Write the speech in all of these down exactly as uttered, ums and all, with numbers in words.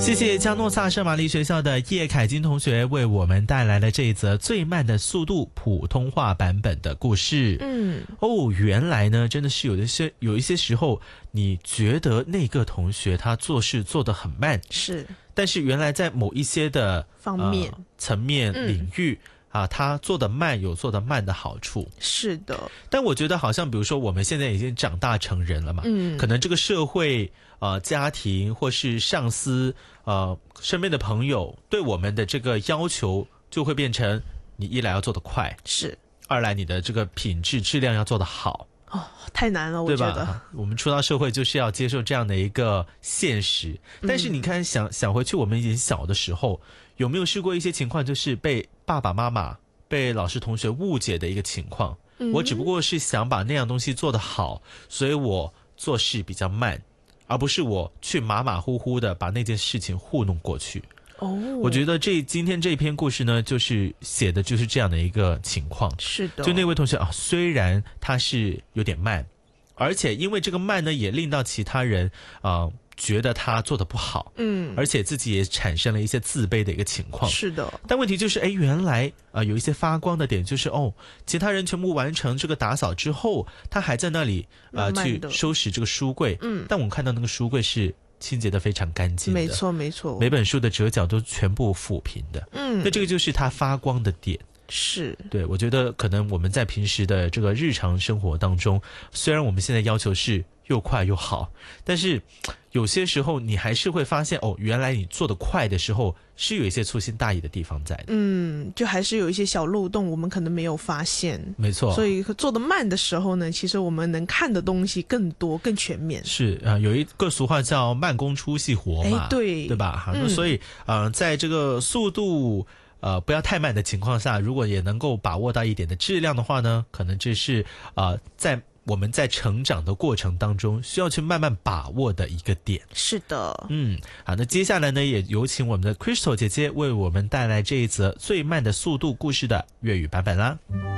谢谢加诺萨圣玛丽学校的叶凯金同学为我们带来了这一则最慢的速度普通话版本的故事。 嗯， 哦，原来呢，真的是有一些有一些时候，你觉得那个同学他做事做得很慢， 是， 但是原来在某一些的方面、 呃、层面、 嗯、 领域啊，他做得慢有做得慢的好处。 是的， 但我觉得好像比如说我们现在已经长大成人了嘛， 嗯， 可能这个社会呃家庭或是上司呃身边的朋友对我们的这个要求就会变成，你一来要做得快， 是， 二来你的这个品质质量要做得好。 哦，太难了，我对觉得。 吧？我们出到社会就是要接受这样的一个现实。但是你看，想想回去，我们以前小的时候，有没有试过一些情况，就是被爸爸妈妈、被老师、同学误解的一个情况？ 嗯、 我只不过是想把那样东西做得好，所以我做事比较慢，而不是我去马马虎虎的把那件事情糊弄过去。 哦， 我觉得这今天这篇故事呢，就是写的就是这样的一个情况。 是的， 就那位同学啊，虽然他是有点慢，而且因为这个慢呢，也令到其他人啊、呃、觉得他做得不好， 嗯， 而且自己也产生了一些自卑的一个情况。 是的， 但问题就是，哎，原来啊、呃、有一些发光的点，就是哦，其他人全部完成这个打扫之后，他还在那里啊、呃、去收拾这个书柜， 嗯， 但我们看到那个书柜是清洁的非常干净的， 没错没错， 每本书的折角都全部抚平的， 嗯， 那这个就是它发光的点。 是， 对，我觉得可能我们在平时的这个日常生活当中，虽然我们现在要求是又快又好，但是有些时候你还是会发现，哦，原来你做得快的时候是有一些粗心大意的地方在的。 嗯，就还是有一些小漏洞，我们可能没有发现。 没错， 所以做得慢的时候呢，其实我们能看的东西更多、更全面。 是啊、呃，有一个俗话叫慢工出细活嘛， 对对吧？好、 嗯， 那所以呃，在这个速度呃不要太慢的情况下，如果也能够把握到一点的质量的话呢，可能这是呃在我们在成长的过程当中需要去慢慢把握的一个点。 是的， 嗯，好，那接下来呢，也有请我们的 Crystal 姐姐为我们带来这一则最慢的速度故事的粤语版本啦。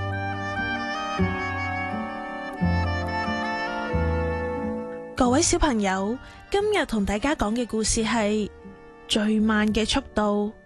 各位小朋友，今日同大家講嘅故事係最慢嘅速度。